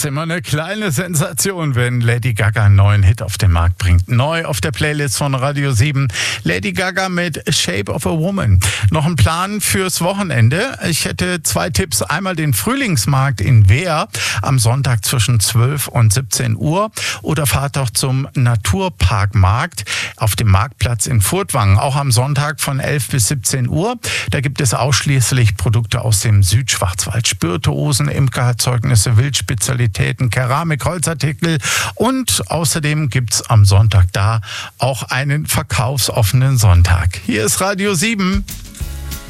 immer eine kleine Sensation, wenn Lady Gaga einen neuen Hit auf den Markt bringt. Neu auf der Playlist von Radio 7. Lady Gaga mit Shape of a Woman. Noch ein Plan fürs Wochenende. Ich hätte 2 Tipps. Einmal den Frühlingsmarkt in Wehr am Sonntag zwischen 12 und 17 Uhr. Oder fahrt doch zum Naturparkmarkt auf dem Marktplatz in Furtwangen. Auch am Sonntag von 11 bis 17 Uhr. Da gibt es ausschließlich Produkte aus dem Südschwarzwald. Spirituosen, Imkererzeugnisse, Wildspezialitäten, Keramik, Holzartikel und außerdem gibt's am Sonntag da auch einen verkaufsoffenen Sonntag. Hier ist Radio 7.